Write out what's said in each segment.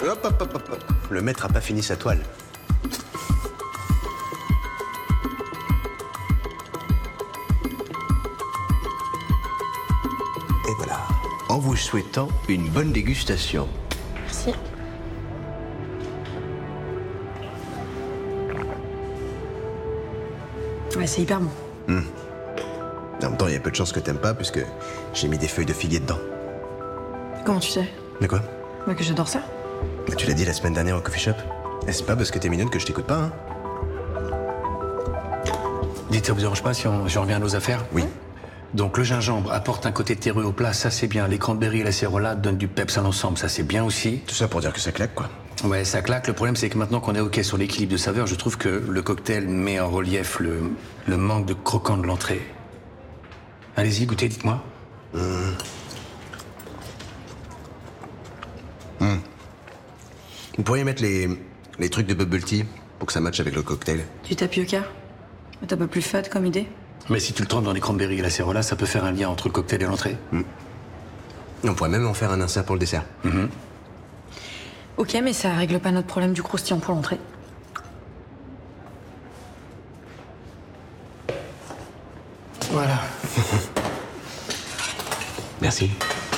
Hop, hop, hop, hop, hop. Le maître a pas fini sa toile. Et voilà. En vous souhaitant une bonne dégustation. Merci. Ouais, c'est hyper bon. En même temps, il y a peu de chances que t'aimes pas, puisque j'ai mis des feuilles de figuier dedans. Comment tu sais? Mais quoi? Bah que j'adore ça. Mais tu l'as dit la semaine dernière au coffee shop. Et c'est pas parce que t'es mignonne que je t'écoute pas, hein? Dites, ça vous dérange pas si on revient à nos affaires? Oui. Donc le gingembre apporte un côté terreux au plat, ça c'est bien. Les cranberries et la cérola donnent du peps à l'ensemble, ça c'est bien aussi. Tout ça pour dire que ça claque, quoi. Ouais, ça claque. Le problème c'est que maintenant qu'on est OK sur l'équilibre de saveurs, je trouve que le cocktail met en relief le manque de croquant de l'entrée. Allez-y, goûtez, dites-moi. Vous pourriez mettre les trucs de bubble tea pour que ça matche avec le cocktail. Du tapioca? T'as pas plus fade comme idée? Mais si tu le trempes dans les cranberries et la cérola, ça peut faire un lien entre le cocktail et l'entrée. On pourrait même en faire un insert pour le dessert. Ok, mais ça règle pas notre problème du croustillant pour l'entrée. Voilà. Merci.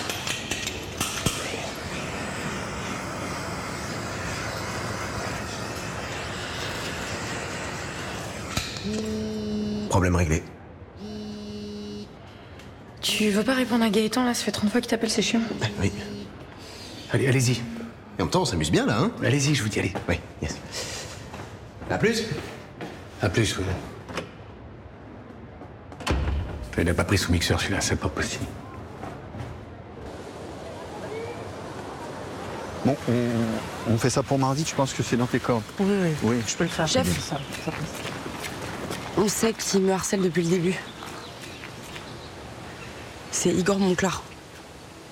Problème réglé. Tu veux pas répondre à Gaëtan, là? Ça fait 30 fois qu'il t'appelle, c'est chiant. Oui. Allez, allez-y. Et en même temps, on s'amuse bien, là, hein? Allez-y, je vous dis, allez. Oui, yes. À plus. À plus, oui. Il n'a pas pris son mixeur, celui-là, c'est pas possible. Bon, on fait ça pour mardi, tu penses que c'est dans tes cordes? Oui, je peux le faire. Chef, on sait qui me harcèle depuis le début. C'est Igor Monclar.